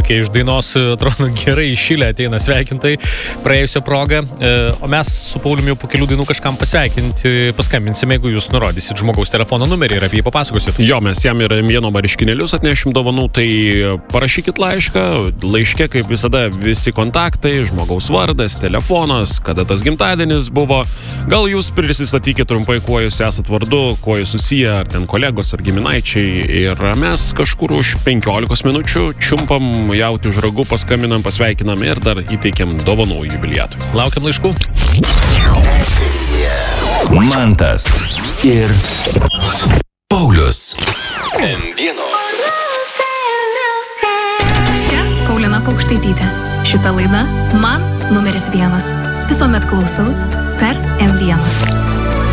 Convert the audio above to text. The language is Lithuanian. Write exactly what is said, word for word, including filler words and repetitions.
tokie iš dainos, atrodo, gerai iššilę ateina sveikintai praėjusią progą. O mes su Pauliumi jau po kelių dainų kažkam pasveikinti paskambinsime, jeigu jūs nurodysit žmogaus telefono numerį ir apie jį papasakosit. Jo, mes jam ir vieno marškinėlius atnešim dovanų, tai parašykit laišką, laiške kaip visada visi kontaktai, žmogaus vardas, telefonas, kada tas gimtadienis buvo. Gal jūs prisistatykit trumpai, kuo jūs esat vardu, kuo jūs susiję, ar ten kolegos, ar giminaičiai. Ir mes kažkur už penkiolikos minučių čiumpam jauti už ragų, paskambinam, pasveikinam ir dar įteikiam dovanų jubiliatui. Laukiam laiškų. Mantas ir Paulius. M vienas. Čia Paulina Paukštaitytė. Šita laida man numeris vienas. Visuomet klausaus per M vieną.